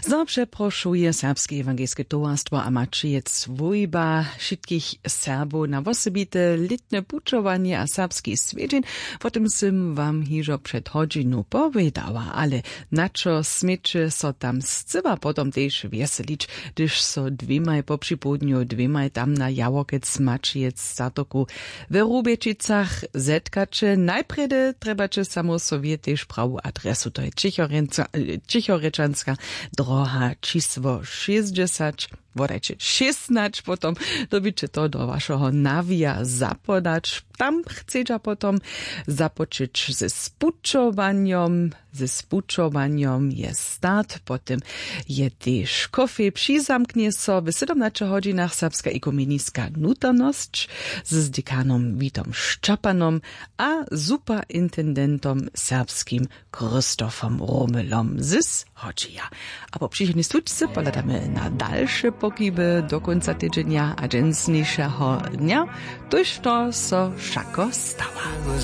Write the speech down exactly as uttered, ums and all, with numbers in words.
So przeproszuje Serbskie Ewangeliskie Towarstwo a Mačiec Vojba wszystkich Serbów na osobite litne puczowanie a serbski swiedzień. Potem sim wam hižo przed hodzinu powiedziała, ale na co smyczy so tam scywa potom też wieselić, gdyż so dwimaj po przypołudniu, dwimaj tam na Jałokec Mačiec Zatoku w Rubiecicach zetkacze. Najprede trebacze samo sobie też prawu adresu, to jest Cichorečanska droha číslo šesťdesiat, vodajcie šestnásť, potom dobycie to do waszego nawija zapodać. Tam chcecie potom zapocząć ze spuczowaniem, ze spuczowaniem jest start, potem je też kofie przyzamknie so w siedemnastej godzinach serbska ekumeniska nutarność z dekanom Witom Szczapanom a superintendentom serbskim Krzysztofom Romelom z Hodzija. A po przychodniej stłuczce poladamy na dalsze pokiby do końca tygodnia a dżensniejszego dnia, toż to so wszako stała.